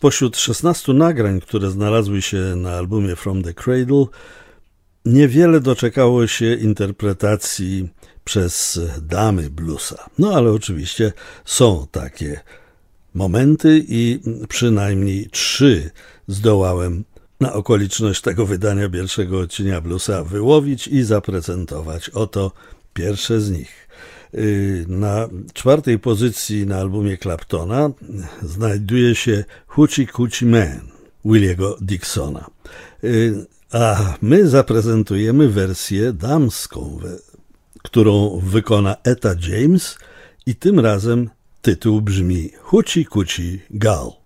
Spośród 16 nagrań, które znalazły się na albumie From the Cradle, niewiele doczekało się interpretacji przez damy bluesa. No ale oczywiście są takie momenty i przynajmniej 3 zdołałem na okoliczność tego wydania pierwszego odcienia bluesa wyłowić i zaprezentować. Oto pierwsze z nich. Na 4. pozycji na albumie Claptona znajduje się Hoochie Coochie Man Williego Dixona. A my zaprezentujemy wersję damską, którą wykona Etta James i tym razem tytuł brzmi Hoochie Coochie Gal.